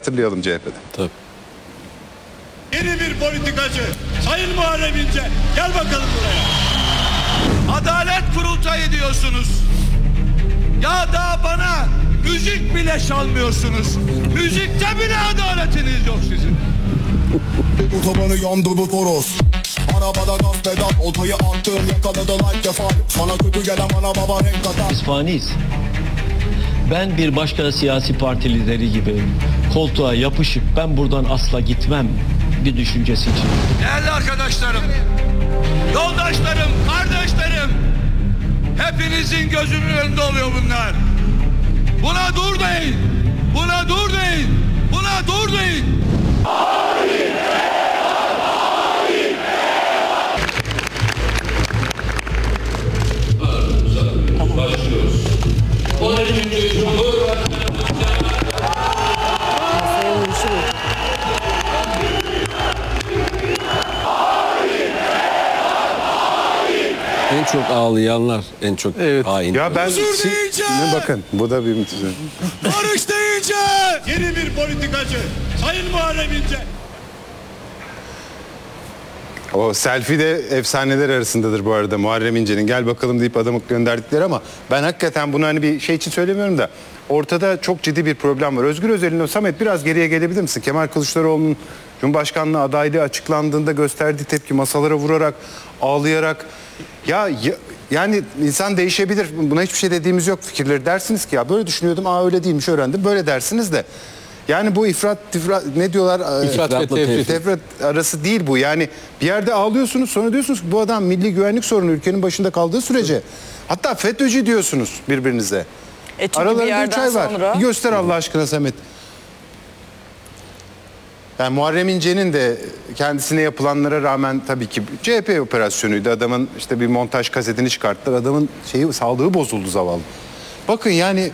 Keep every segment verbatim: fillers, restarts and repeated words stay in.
hatırlayalım C H P'de. Tabii. Yeni bir politikacı Sayın Muharrem İnce, gel bakalım buraya. Adalet kurultayı diyorsunuz. Ya daha bana müzik bile çalmıyorsunuz. Müzikte bile adaletiniz yok sizin. Otobanı yandı bu toros. Arabada gaz pedal, oltayı attım, yakaladı like kefal. Sana kötü gelen bana baba renk atar. Biz faniyiz. Ben bir başka siyasi parti lideri gibi koltuğa yapışıp ben buradan asla gitmem bir düşüncesi için. Değerli arkadaşlarım, yoldaşlarım, kardeşlerim, hepinizin gözünün önünde oluyor bunlar. Buna dur deyin, buna dur deyin, buna dur deyin. Başlıyoruz. on üçüncü Cumhurbaşkanı En çok ağlayanlar, en çok Evet. hain. Ya ben Huzur si- deyince- ne bakın bu da bir Barış deyince yeni bir politikacı Sayın Muharrem İnce. o selfie de efsaneler arasındadır bu arada Muharrem İnce'nin gel bakalım deyip adamı gönderdikleri ama ben hakikaten bunu hani bir şey için söylemiyorum da ortada çok ciddi bir problem var. Özgür Özel'in o Samet biraz geriye gelebilir misin? Kemal Kılıçdaroğlu'nun Cumhurbaşkanlığı adaylığı açıklandığında gösterdiği tepki masalara vurarak ağlayarak ya, ya yani insan değişebilir. Buna hiçbir şey dediğimiz yok fikirleri dersiniz ki ya böyle düşünüyordum aa öyle değilmiş öğrendim böyle dersiniz de yani bu ifrat, ifrat ne diyorlar? İfrat ve tefrit. Tefrit arası değil bu. Yani bir yerde ağlıyorsunuz sonra diyorsunuz ki bu adam milli güvenlik sorunu ülkenin başında kaldığı sürece hatta FETÖ'cü diyorsunuz birbirinize. E çünkü bir Aralarında yerden üç ay var. sonra... Bir göster Allah aşkına Samet. Yani Muharrem İnce'nin de kendisine yapılanlara rağmen tabii ki C H P operasyonuydu. Adamın işte bir montaj kasetini çıkarttılar. Adamın şeyi sağlığı bozuldu zavallı. Bakın yani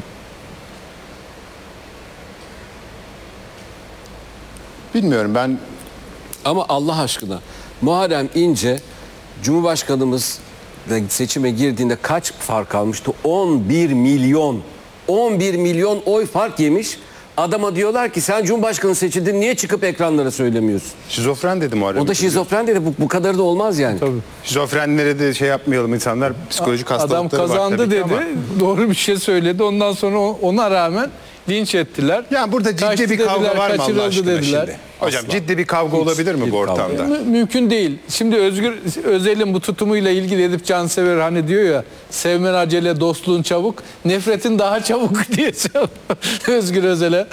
bilmiyorum ben Ama Allah aşkına Muharrem İnce Cumhurbaşkanımız da seçime girdiğinde kaç fark almıştı? on bir milyon. on bir milyon oy fark yemiş. Adama diyorlar ki sen Cumhurbaşkanı seçildin niye çıkıp ekranlara söylemiyorsun? şizofren dedi Muharrem. O da şizofren dedi. Bu, bu kadar da olmaz yani. Tabii. Şizofrenlere de şey yapmayalım insanlar psikolojik Adam hastalıkları var kazandı tabii ki dedi. ama. Doğru bir şey söyledi. Ondan sonra ona rağmen linç ettiler. Yani burada ciddi Kaçtı bir kavga dediler, var mı Allah kaçırıldı aşkına dediler. şimdi? Hocam Asla. ciddi bir kavga olabilir mi Hiç bu bir kavga. ortamda? Mü- Mümkün değil. Şimdi Özgür Özel'in bu tutumuyla ilgili Edip Cansever hani diyor ya sevmen acele dostluğun çabuk nefretin daha çabuk diye Özgür Özel'e.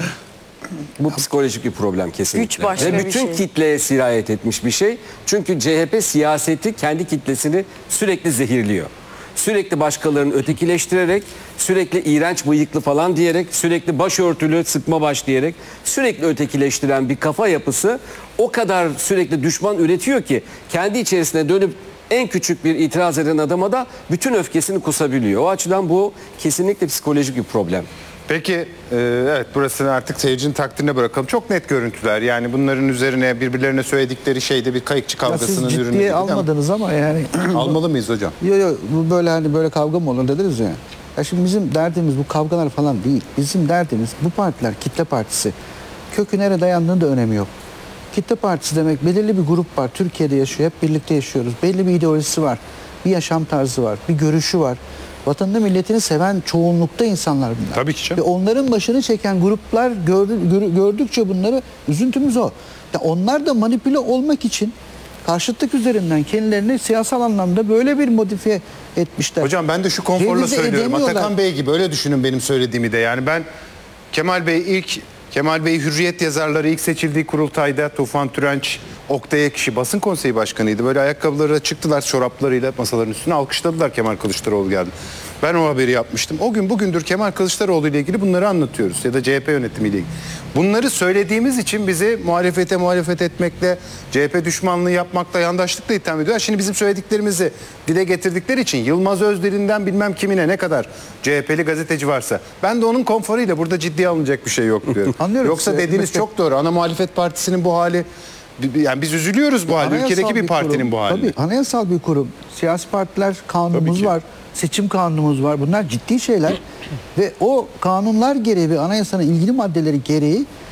Bu psikolojik bir problem kesinlikle. Güç başka Ve bir bütün şey. kitleye sirayet etmiş bir şey. Çünkü C H P siyaseti kendi kitlesini sürekli zehirliyor. Sürekli başkalarını ötekileştirerek, sürekli iğrenç bıyıklı falan diyerek, sürekli başörtülü sıkma baş diyerek, sürekli ötekileştiren bir kafa yapısı o kadar sürekli düşman üretiyor ki kendi içerisine dönüp en küçük bir itiraz eden adama da bütün öfkesini kusabiliyor. O açıdan bu kesinlikle psikolojik bir problem. Peki e, evet burasını artık seyircinin takdirine bırakalım. Çok net görüntüler yani bunların üzerine birbirlerine söyledikleri şeyde bir kayıkçı Ya kavgasının siz ürünü. ciddiye gibi ama- almadınız ama yani. Almalı mıyız hocam? Yok yok bu böyle hani böyle kavga mı olur dediniz ya. Ya şimdi bizim derdimiz bu kavgalar falan değil. Bizim derdimiz bu partiler kitle partisi. Kökü nereye dayandığının da önemi yok. Kitle partisi demek belirli bir grup var. Türkiye'de yaşıyor. Hep birlikte yaşıyoruz. Belli bir ideolojisi var. Bir yaşam tarzı var. Bir görüşü var. Vatanını milletini seven çoğunlukta insanlar bunlar. Tabii ki canım. Ve onların başını çeken gruplar gördü, gör- gördükçe bunları üzüntümüz o. Ya onlar da manipüle olmak için karşıtlık üzerinden kendilerini siyasal anlamda böyle bir modifiye etmişler. Hocam ben de şu konforla Revize söylüyorum. edemiyorlar. Atakan Bey gibi öyle düşünün benim söylediğimi de. Yani ben Kemal Bey ilk Kemal Bey Hürriyet yazarları ilk seçildiği kurultayda Tufan Türenç, Oktay Ekşi basın konseyi başkanıydı. Böyle ayakkabıları çıktılar çoraplarıyla masaların üstüne alkışladılar Kemal Kılıçdaroğlu geldi. Ben o haberi yapmıştım. O gün bugündür Kemal Kılıçdaroğlu ile ilgili bunları anlatıyoruz ya da C H P yönetimiyle ilgili. Bunları söylediğimiz için bizi muhalefete muhalefet etmekle, C H P düşmanlığı yapmakla, yandaşlıkla itham ediyorlar. Şimdi bizim söylediklerimizi dile getirdikleri için Yılmaz Özdil'inden bilmem kimine ne kadar C H P'li gazeteci varsa ben de onun konforuyla burada ciddiye alınacak bir şey yok diyorum. Anlıyorum. Yoksa dediğiniz Peki. çok doğru. Ana muhalefet partisinin bu hali yani biz üzülüyoruz bu halde. Anayasal Ülkedeki bir partinin kurum. bu haline. Tabii anayasal bir kurum. Siyasi partiler kanunumuz ki. var. Seçim kanunumuz var. Bunlar ciddi şeyler. Ve o kanunlar gereği ve anayasanın ilgili maddeleri gereği